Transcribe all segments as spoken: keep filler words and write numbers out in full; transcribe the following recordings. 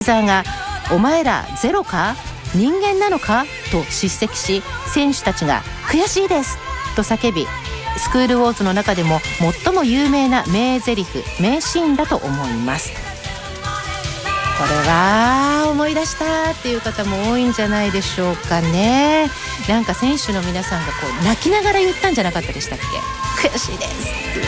ザーがお前らゼロか人間なのかと叱責し、選手たちが悔しいですと叫び、スクールウォーズの中でも最も有名な名台詞名シーンだと思います。これは思い出したっていう方も多いんじゃないでしょうかね。なんか選手の皆さんがこう泣きながら言ったんじゃなかったでしたっけ。悔しいです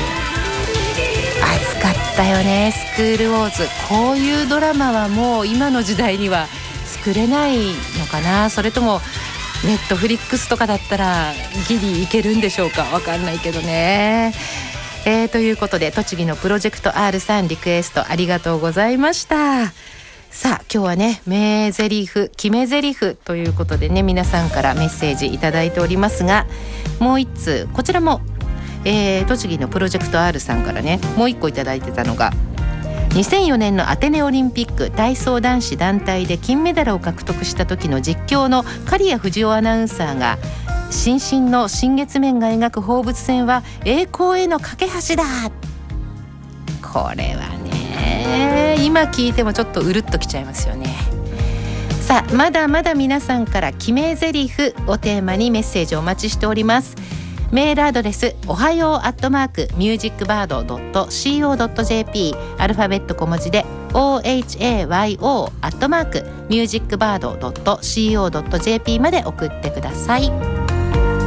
熱かったよねスクールウォーズ。こういうドラマはもう今の時代には作れないのかな。それともネットフリックスとかだったらギリいけるんでしょうか。わかんないけどね。えー、ということで栃木のプロジェクト R さんリクエストありがとうございました。さあ今日はね名台詞決め台詞ということでね、皆さんからメッセージいただいておりますが、もう一通こちらも、えー、栃木のプロジェクト R さんからねもう一個いただいてたのが、にせんよねんのアテネオリンピック体操男子団体で金メダルを獲得した時の実況の刈谷藤夫アナウンサーが、新進の新月面が描く放物線は栄光への架け橋だ。これはね今聞いてもちょっとうるっときちゃいますよね。さあまだまだ皆さんから決め台詞をテーマにメッセージをお待ちしております。メールアドレスおはようアットマークミュージックバードドットシーオードットジェーピー アルファベット小文字で オーエイチエーワイオー アットマークミュージックバードドットシーオードットジェーピー まで送ってください。